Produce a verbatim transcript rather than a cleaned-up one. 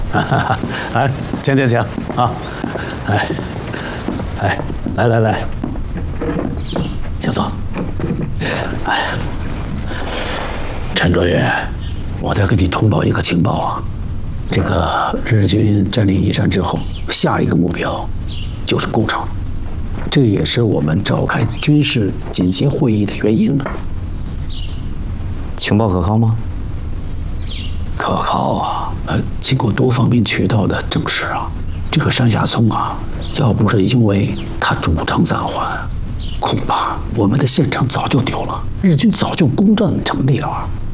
哎，请请请啊！哎，哎，来来来，请坐。哎，陈卓越，我再给你通报一个情报啊，这个日军占领宜山之后，下一个目标就是工厂，这也是我们召开军事紧急会议的原因呢。 情报可靠吗？ 可靠啊！呃，经过多方面渠道的证实啊，这个山下聪啊，要不是因为他主张暂缓，恐怕我们的县城早就丢了，日军早就攻占成立了。